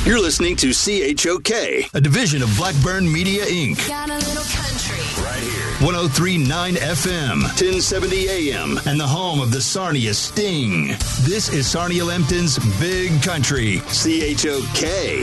You're listening to CHOK, a division of Blackburn Media, Inc. Got a little country. Right here. 103.9 FM, 1070 AM, and the home of the Sarnia Sting. This is Sarnia Lambton's Big Country, CHOK.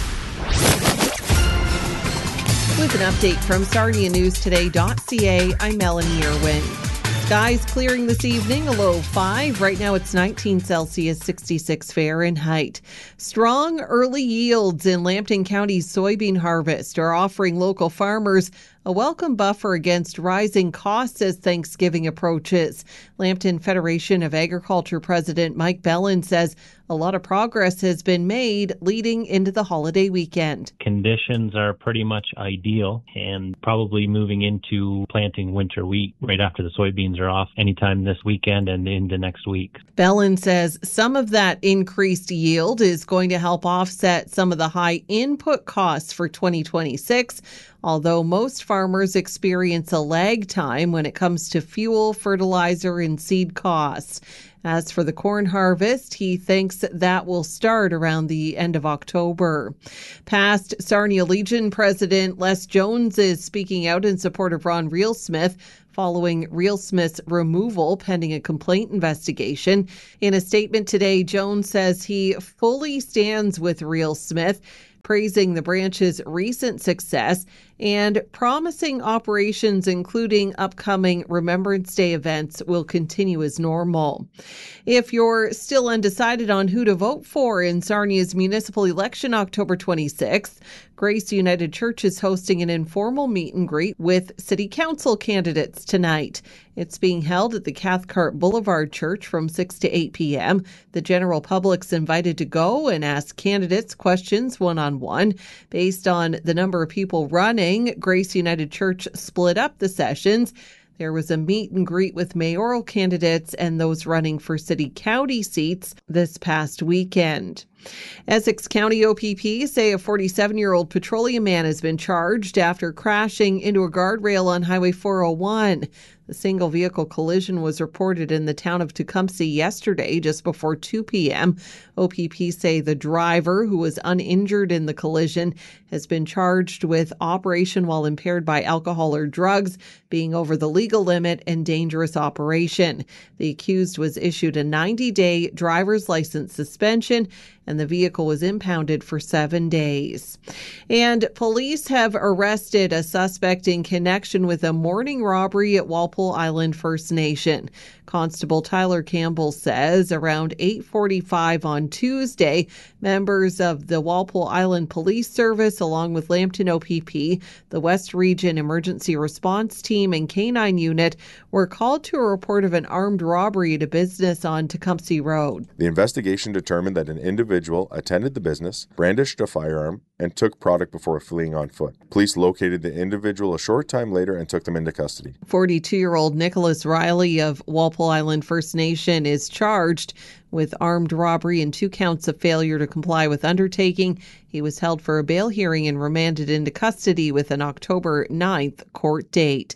With an update from SarniaNewsToday.ca, I'm Melanie Irwin. Skies clearing this evening, a low of 5. Right now it's 19 Celsius, 66 Fahrenheit. Strong early yields in Lambton County's soybean harvest are offering local farmers a welcome buffer against rising costs as Thanksgiving approaches. Lambton Federation of Agriculture President Mike Bellin says a lot of progress has been made leading into the holiday weekend. Conditions are pretty much ideal and probably moving into planting winter wheat right after the soybeans are off anytime this weekend and into next week. Bellin says some of that increased yield is going to help offset some of the high input costs for 2026. Although most farmers experience a lag time when it comes to fuel, fertilizer, and seed costs. As for the corn harvest, he thinks that will start around the end of October. Past Sarnia Legion President Les Jones is speaking out in support of Ron Reelsmith following Reelsmith's removal pending a complaint investigation. In a statement today, Jones says he fully stands with Reelsmith, praising the branch's recent success and promising operations, including upcoming Remembrance Day events, will continue as normal. If you're still undecided on who to vote for in Sarnia's municipal election October 26th, Grace United Church is hosting an informal meet and greet with city council candidates tonight. It's being held at the Cathcart Boulevard Church from 6 to 8 p.m. The general public's invited to go and ask candidates questions one-on-one. Based on the number of people running, Grace United Church split up the sessions. There was a meet and greet with mayoral candidates and those running for city-county seats this past weekend. Essex County OPP say a 47-year-old petroleum man has been charged after crashing into a guardrail on Highway 401. The single vehicle collision was reported in the town of Tecumseh yesterday, just before 2 p.m. OPP say the driver, who was uninjured in the collision, has been charged with operation while impaired by alcohol or drugs, being over the legal limit, and dangerous operation. The accused was issued a 90-day driver's license suspension, and the vehicle was impounded for 7 days. And police have arrested a suspect in connection with a morning robbery at Walpole Island First Nation. Constable Tyler Campbell says around 8:45 on Tuesday, members of the Walpole Island Police Service, along with Lambton OPP, the West Region Emergency Response Team, and K-9 Unit, were called to a report of an armed robbery at a business on Tecumseh Road. The investigation determined that an individual attended the business, brandished a firearm, and took product before fleeing on foot. Police located the individual a short time later and took them into custody. 42-year-old Nicholas Riley of Walpole Island First Nation is charged with armed robbery and 2 counts of failure to comply with undertaking. He was held for a bail hearing and remanded into custody with an October 9th court date.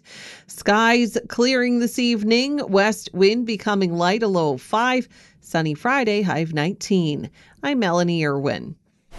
Skies clearing this evening, west wind becoming light, a low of 5. Sunny Friday, high of 19. I'm Melanie Irwin.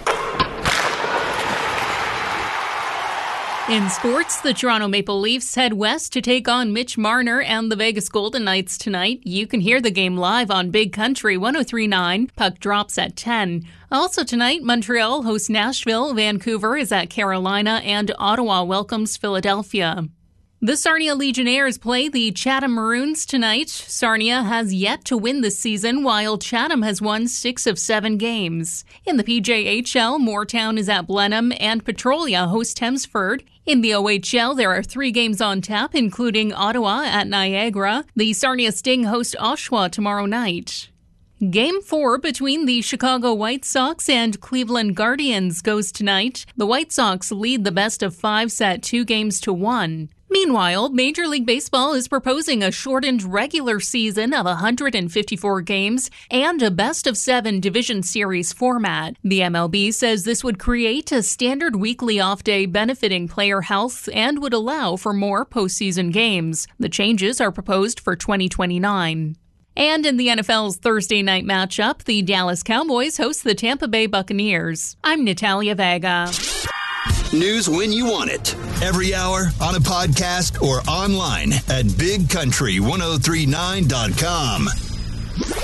In sports, the Toronto Maple Leafs head west to take on Mitch Marner and the Vegas Golden Knights tonight. You can hear the game live on Big Country 103.9. Puck drops at 10. Also tonight, Montreal hosts Nashville, Vancouver is at Carolina, and Ottawa welcomes Philadelphia. The Sarnia Legionnaires play the Chatham Maroons tonight. Sarnia has yet to win this season, while Chatham has won 6 of 7 games. In the PJHL, Moortown is at Blenheim and Petrolia hosts Thamesford. In the OHL, there are 3 games on tap, including Ottawa at Niagara. The Sarnia Sting host Oshawa tomorrow night. Game 4 between the Chicago White Sox and Cleveland Guardians goes tonight. The White Sox lead the best of 5 set 2-1. Meanwhile, Major League Baseball is proposing a shortened regular season of 154 games and a best-of-7 division series format. The MLB says this would create a standard weekly off day benefiting player health and would allow for more postseason games. The changes are proposed for 2029. And in the NFL's Thursday night matchup, the Dallas Cowboys host the Tampa Bay Buccaneers. I'm Natalia Vega. News when you want it. Every hour, on a podcast, or online at bigcountry1039.com.